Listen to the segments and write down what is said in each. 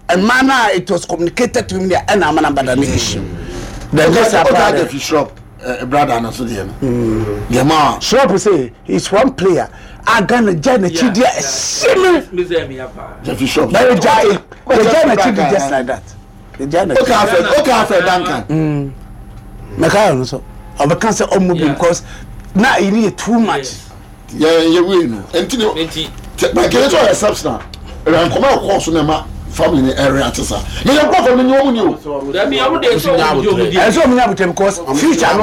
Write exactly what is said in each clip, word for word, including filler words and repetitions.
and manner it was communicated to me and I'm an abandoned issue. Then just a shop, brother, and so the the man. Shop say he's one player. I gonna join the Chidia similar. Jeffy Shop. They join the Chidia just like that. The join okay, okay, after Duncan. Mekaya so. I can't say all moving because now you need too much. Yeah, you win. Until my kids are exceptional. And come out course on my family area. You don't go from the new. That means I would say, I saw me now because future. How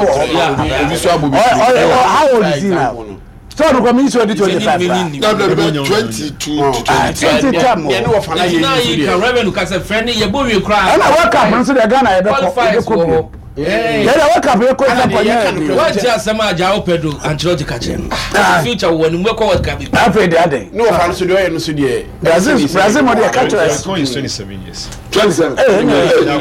old is he now? So the community twenty twenty-five. twenty-two. Now you can revenue because a friend, your boy will cry. And I work up and so they're gonna qualify. Yeah, I work up. What just some Jao Pedro and George Kachin? Future when we work out. I paid the other. No, I'm so doing no studio. Brazil, Brazil, what they catch us. twenty-seven years. twenty-seven. And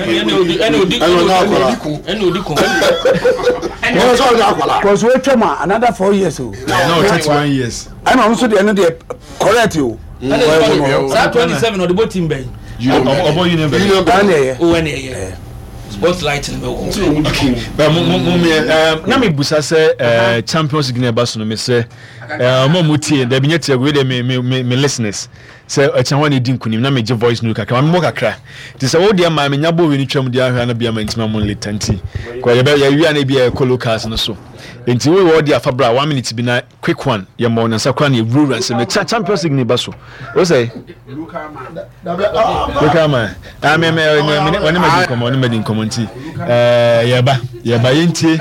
because we come another four years old. No, thirty-one years. I'm also the end of the correct you. twenty-seven or the boat team bay. You know, you never. Oh, any spotlight in the but na me busa say Champions League never so me say mo mutie da bi nyete we me me listeners say a chan one din kunim na me je voice no kakra me mo kakra ti say wo dia ma me nyabo we ni twam dia hwa na bia ma ntima mo latenty ko ye ya wi na bia colocas no so enti we wo dia fabra one minute bi na quick one ye mo na sakra na rule say me Champions League never so wo say Luka man ah me me woni me din komo woni me din komo nti eh yeba yeba yenti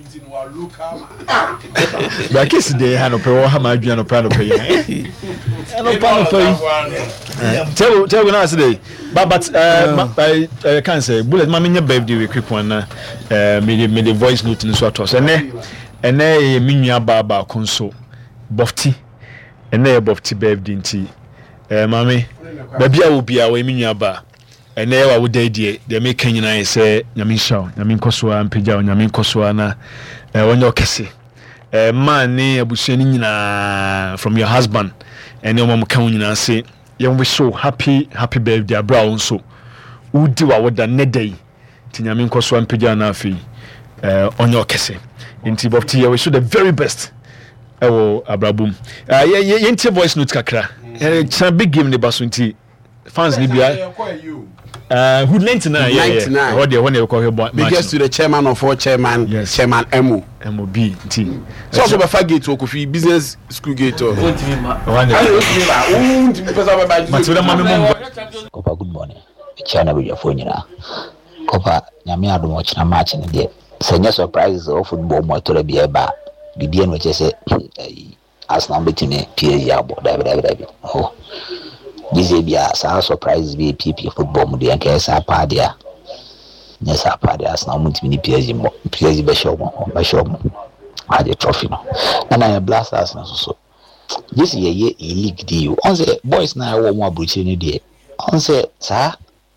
ba kesi de ha no pe wo ha ma adua no pe no pe ye no pa no pe tell tell we na say but but uh I can say bullet ma me nya birthday we quick one na eh me me the voice note no so atos ene ene me nua baba konso bofti ene bofti birthday nti eh mami babia wo bia we me nua ba ene wa wo dadie de me kan nyina say nyame shaw nyame nkoso ampagya nyame nkoso na eh wonye okese eh man ni abusuani nyina from your husband ene mo kan nyina say you we so happy happy birthday abra wonso udi wa woda nedai ti nyame nkoso ampagya na afi eh onye okese inti bofti we so the very best ewo abrabum eh ye ye ntie voice note kakra eh cha big game ne basunti fans ni bia uh who ninety-nine yeah yeah what they when they call him biggest to the chairman of all chairman yes. Chairman Emu Emu B T so so be gate to Kofi business school gate oh Kopa good morning chana be your phone nyina Kopa nyame adom o china match ne de senya surprises of football mo to be eba bibia no che se Arsenal betime P S G abo dabi dabi dabi oh Busy be a surprise be P P football mu de anka sa padia nya sa padia Arsenal mu ntimi P S G mo P S G be show mo be show mo a the trophy no na na blast Arsenal so so this year ye league deal on say boys na wo mo abruchi ni de on say sa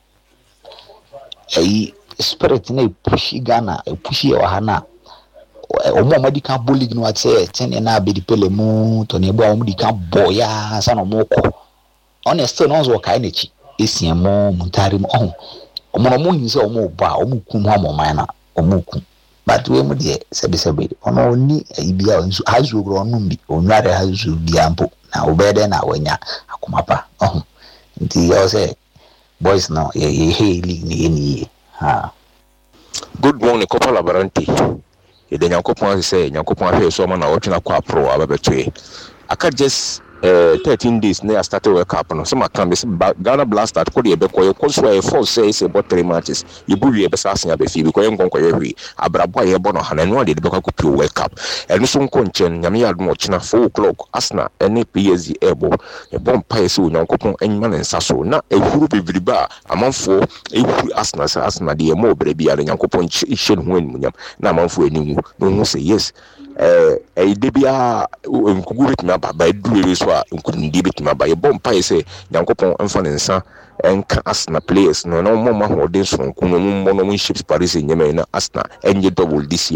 eh spirit na push Ghana push e wa na o mo medical bullying no at say ten na be di pele mu to ne bo o mo di kan boya sa no mo ko honest no zo kai na chi esien mo muntari mo oh o mo mo ni se o mo ba o mo ku mo amoman na o mo ku but we mo de sebe sebe ono ni ibia nso hazu ogro no mbi onware hazu bia mpo na obede na wanya akomapa oh nti yo say boys now ye ye heli ni ni ha good morning Kopa Labaranti e de Nyankopon say Nyankopon ahwe so ma na wotwena kwa pro ababetwe aka just Uh, thirteen days now I started World Cup no so my can be Ghana Blast that could be because you so four say say about three matches you bu we be say ya be fi because you nkonko ye wi abrabo ye bo no hana no de be kwa ko World Cup and so nko nchen nyame ya admo china four o'clock Arsenal any P S G ebo e bon pa so Nyankopon enma ne nsa so na ehuru bebiriba amanfo ehuru Arsenal say Arsenal de mo brebi ya Nyankopon hye no animunyam na amanfo animu no hu say yes eh e debia nkugu bituma baba eduwe so a nkundi bituma ba ye bompa ye say Nyankopon emfa ne nsa enka Arsenal players no no mo ma ho de so nkuno mo no mo ships Paris nyeme na Arsenal enye double this year